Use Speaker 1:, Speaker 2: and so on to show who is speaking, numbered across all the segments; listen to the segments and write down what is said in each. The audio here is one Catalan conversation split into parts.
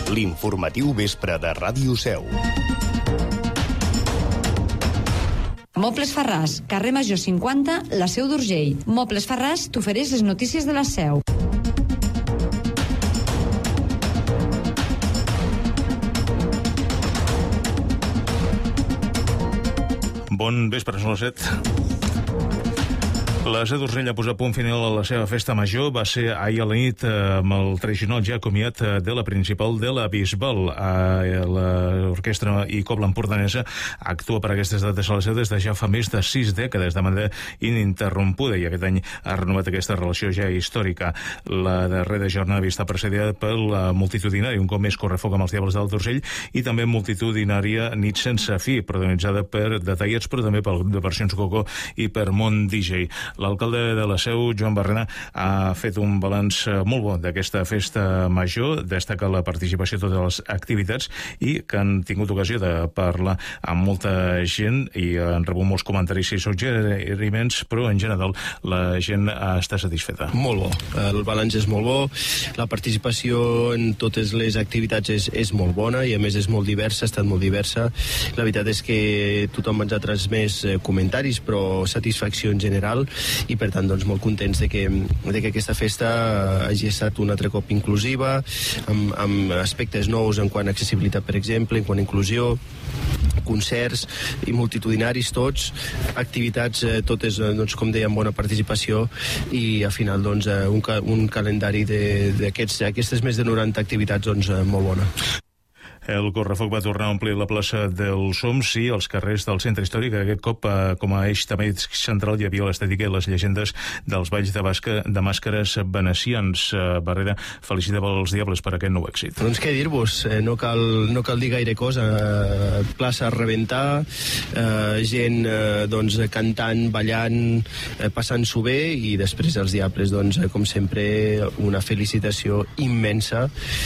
Speaker 1: L'informatiu vespre de Ràdio Seu.
Speaker 2: Mobles Ferràs, carrer Major 50, la Seu d'Urgell. Mobles Ferràs t'ofereix les notícies de la Seu.
Speaker 3: Bon vespre, són les 7. La Seu d'Urgell ha posat punt final a la seva festa major. Va ser ahir a la nit amb el tradicional ja comiat de la principal de la Bisbal. L'orquestra i cobla empordanesa actua per aquestes dates a la Seu des de ja fa més de 6 dècades de manera ininterrompuda, i aquest any ha renovat aquesta relació ja històrica. La darrera jornada havia estat precedida pel multitudinari, un cop més, correfoc amb els Diables d'Alt Urgell, i també multitudinària Nit sense fi, protagonitzada per Detallets, però també per Versions Coco i per Mont DJ. L'alcalde de la Seu, Joan Barrena, ha fet un balanç molt bo d'aquesta festa major, destaca la participació de totes les activitats i que han tingut ocasió de parlar amb molta gent i han rebut molts comentaris i suggeriments, però en general la gent està satisfeta.
Speaker 4: Molt bo, el balanç és molt bo, la participació en totes les activitats és molt bona i a més és molt diversa, ha estat molt diversa. La veritat és que tothom ens ha transmès comentaris, però satisfacció en general, i per tant doncs molt contents de que aquesta festa hagi estat un altre cop inclusiva, amb aspectes nous en quant a accessibilitat, per exemple, en quant a inclusió, concerts i multitudinaris tots, activitats totes, doncs, com deia, amb bona participació, i al final doncs, un calendari d'aquestes més de 90 activitats doncs, molt bona.
Speaker 3: El correfoc va tornar a omplir la plaça dels Oms i els carrers del centre històric. Aquest cop, com a eix també central, hi havia l'estètica i les llegendes dels balls de màscares venecians. Barrera felicitava els Diables per aquest nou èxit.
Speaker 4: Doncs què dir-vos, no cal dir gaire cosa. Plaça a rebentar, gent doncs, cantant, ballant, passant-s'ho bé, i després els Diables, doncs, com sempre, una felicitació immensa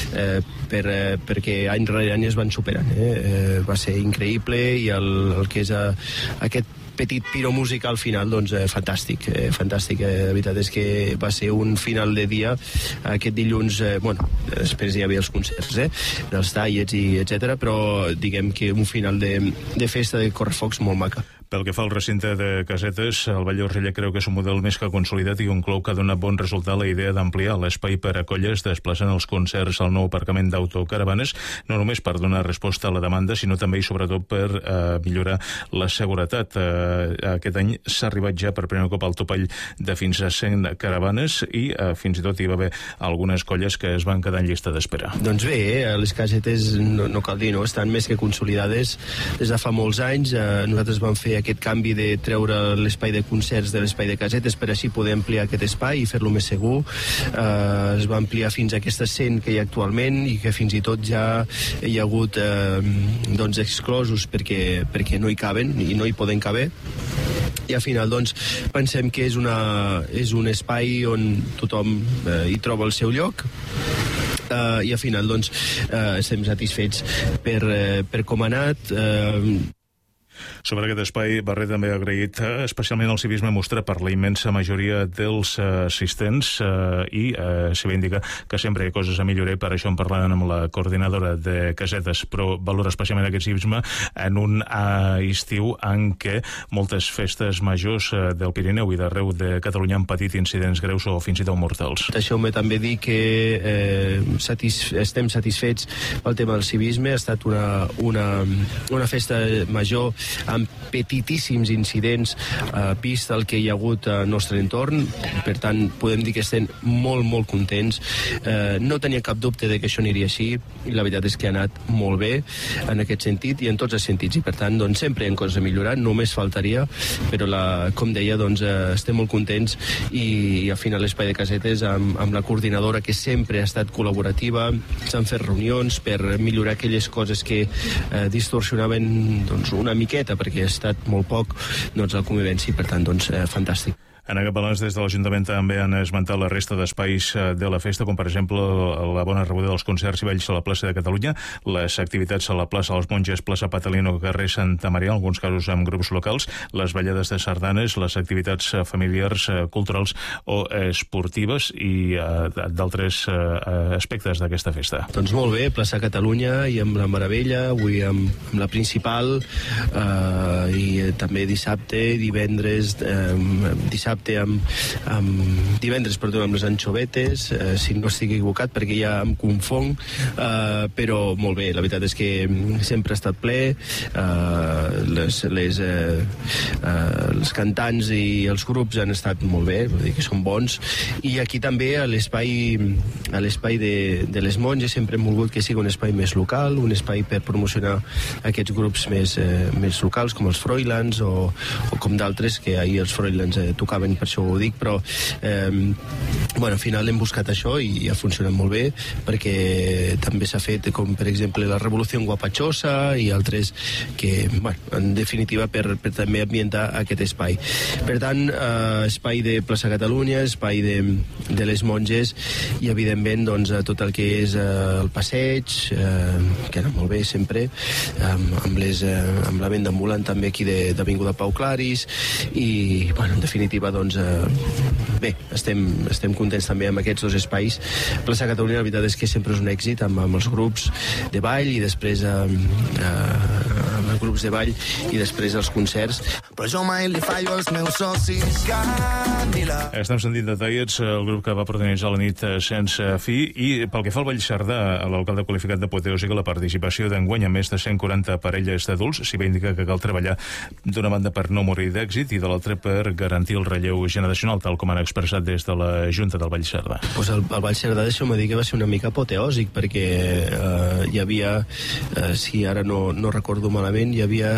Speaker 4: perquè any rere any es van superant. Va ser increïble, i el que és aquest petit piro musical final, doncs fantàstic. La veritat és que va ser un final de dia aquest dilluns, després hi havia els concerts dels tallets i etc, però diguem que un final de festa de correfocs molt maca.
Speaker 3: Pel que fa al recinte de casetes, el Vall d'Urgell creu que és un model més que consolidat i conclou que ha donat bon resultat la idea d'ampliar l'espai per a colles desplaçant els concerts al nou aparcament d'autocaravanes, no només per donar resposta a la demanda, sinó també i sobretot per millorar la seguretat. Aquest any s'ha arribat ja per primer cop al topall de fins a 100 caravanes i fins i tot hi va haver algunes colles que es van quedar en llista d'espera.
Speaker 4: Doncs bé, les casetes, no cal dir, estan més que consolidades des de fa molts anys. Nosaltres vam fer aquest canvi de treure l'espai de concerts de l'espai de casetes per així poder ampliar aquest espai i fer-lo més segur. Es va ampliar fins a aquestes 100 que hi ha actualment, i que fins i tot ja hi ha hagut doncs exclosos perquè no hi caben i no hi poden caber. I al final doncs pensem que és un espai on tothom hi troba el seu lloc, i al final doncs estem satisfets per com ha anat.
Speaker 3: Sobre aquest espai, Barret també ha agraït especialment el civisme mostrat per la immensa majoria dels assistents i s'hi va indicar que sempre hi ha coses a millorar. Per això en parlàvem amb la coordinadora de casetes, però valora especialment aquest civisme en un estiu en què moltes festes majors del Pirineu i d'arreu de Catalunya han patit incidents greus o fins i tot mortals.
Speaker 4: Deixeu-me també dir que estem satisfets pel tema del civisme. Ha estat una festa major amb petitíssims incidents vist el que hi ha hagut al nostre entorn. Per tant, podem dir que estem molt, molt contents. No tenia cap dubte de que això aniria així, i la veritat és que ha anat molt bé en aquest sentit i en tots els sentits, i per tant, doncs, sempre hi ha coses a millorar, només faltaria, però com deia, doncs, estem molt contents, i al final l'espai de casetes amb la coordinadora, que sempre ha estat col·laborativa, s'han fet reunions per millorar aquelles coses que distorsionaven doncs, una miqueta, perquè ha estat molt poc, doncs, la convivència, i per tant, doncs, fantàstic.
Speaker 3: En aquest balanç, des de l'Ajuntament també han esmentat la resta d'espais de la festa, com per exemple la bona rebuda dels concerts i balls a la plaça de Catalunya, les activitats a la plaça dels Monges, plaça Patalino, carrer Santa Maria, en alguns casos amb grups locals, les ballades de sardanes, les activitats familiars, culturals o esportives i d'altres aspectes d'aquesta festa.
Speaker 4: Doncs molt bé, plaça Catalunya i amb la Meravella, avui amb la principal, i també divendres amb les anxovetes, si no estic equivocat, perquè ja em confonc, però molt bé, la veritat és que sempre ha estat ple, els cantants i els grups han estat molt bé, vull dir que són bons, i aquí també a l'espai de les Monges sempre hem volgut que sigui un espai més local, un espai per promocionar aquests grups més locals, com els Froilans o com d'altres, que ahir els Froilans tocaven, per això ho dic, però al final hem buscat això i ha funcionat molt bé, perquè també s'ha fet, com per exemple la Revolució Guapachosa i altres que, en definitiva, per també ambientar aquest espai. Per tant, espai de plaça Catalunya, espai de les Monges i, evidentment, tot el que és el passeig, que era molt bé sempre, amb la venda ambulant també aquí d'Avinguda Pau Claris i, en definitiva, bé, estem contents també amb aquests dos espais. Plaça Catalunya, la veritat és que sempre és un èxit amb els grups de ball i després amb els grups de ball i després els concerts.
Speaker 5: Però jo mai li fallo als meus socis, Camila.
Speaker 3: Estem sentint detalls, el grup que va protagonitzar la nit sense fi, i pel que fa al Ball Cerdà, l'alcalde ha qualificat d'apoteòsica la participació d'enguany amb més de 140 parelles d'adults, si bé indica que cal treballar d'una banda per no morir d'èxit i de l'altra per garantir el relleu generacional, tal com han expressat des de la Junta del Ball Cerdà.
Speaker 4: El Ball Cerdà, deixeu-me dir que va ser una mica apoteòsic, perquè hi havia, si ara no recordo malament, hi havia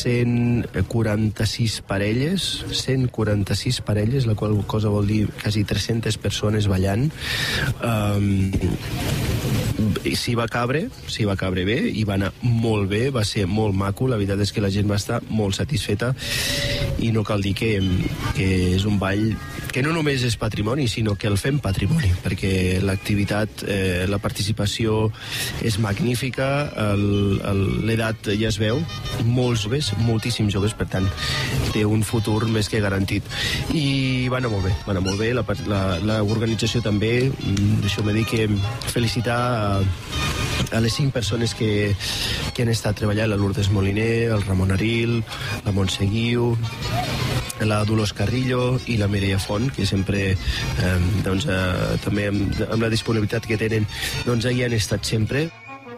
Speaker 4: 146 parelles, la qual cosa vol dir quasi 300 persones ballant. S'hi va cabre bé i va anar molt bé, va ser molt maco, la veritat és que la gent va estar molt satisfeta i no cal dir que és un ball que no només és patrimoni, sinó que el fem patrimoni, perquè l'activitat, la participació és magnífica, l'edat ja es veu, molts joves, moltíssims joves, per tant, té un futur més que garantit. I va anar molt bé, l'organització també, deixeu-me dir que felicitar a les 5 persones que han estat treballant, la Lourdes Moliner, el Ramon Aril, la Montse Guiu, la Dolors Carrillo i la Mireia Font, que sempre també amb la disponibilitat que tenen, ahí han estat sempre.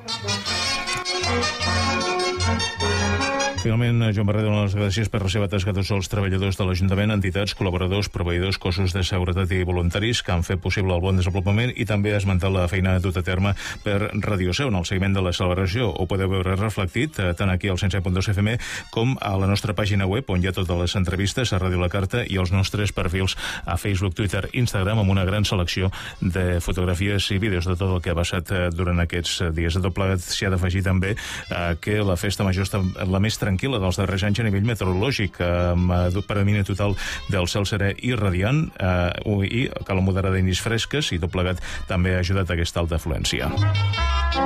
Speaker 3: Finalment, Joan Barret dona les gràcies per la seva tasca a tots els treballadors de l'Ajuntament, entitats, col·laboradors, proveïdors, cossos de seguretat i voluntaris que han fet possible el bon desenvolupament, i també ha esmentat la feina dut a terme per Radio Seu en el seguiment de la celebració. Ho podeu veure reflectit tant aquí al 107.2 FM com a la nostra pàgina web, on hi ha totes les entrevistes, a Ràdio La Carta, i els nostres perfils a Facebook, Twitter, Instagram, amb una gran selecció de fotografies i vídeos de tot el que ha passat durant aquests dies. A tot plegat s'hi ha d'afegir també que la festa major està la més tranquil·la dels darrers anys a nivell meteorològic, amb predomini total del cel serè i radiant, i calor moderada i nits fresques, i tot plegat també ha ajudat a aquesta alta afluència.